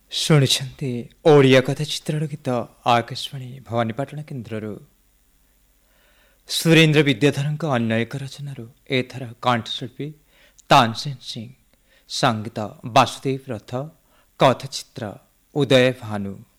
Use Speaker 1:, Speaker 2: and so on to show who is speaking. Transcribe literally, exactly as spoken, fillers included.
Speaker 1: ଶୁଣିଛନ୍ତି ଓଡ଼ିଆ କଥା ଚିତ୍ରର ଗୀତ ଆକାଶବାଣୀ ଭବାନୀପାଟଣା କେନ୍ଦ୍ରରୁ। ସୁରେନ୍ଦ୍ର ବିଦ୍ୟାଧରଙ୍କ ଅନ୍ୟ ଏକ ରଚନାରୁ ଏଥର କଣ୍ଠଶିଳ୍ପୀ ତାନସେନ ସିଂ, ସଙ୍ଗୀତ ବାସୁଦେବ ରଥ, କଥାଚିତ୍ର ଉଦୟ ଭାନୁ।